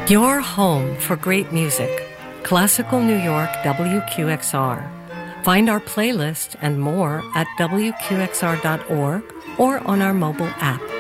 Your home for great music. Classical New York WQXR. Find our playlist and more at WQXR.org or on our mobile app.